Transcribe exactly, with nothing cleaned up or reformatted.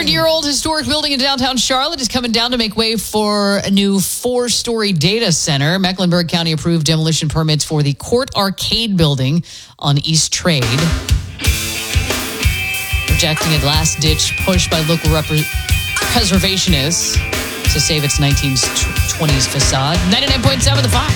hundred-year-old historic building in downtown Charlotte is coming down to make way for a new four-story data center. Mecklenburg County approved demolition permits for the Court Arcade building on East Trade. Rejecting a last-ditch push by local rep- preservationists to save its nineteen twenties facade. ninety-nine point seven The Fox.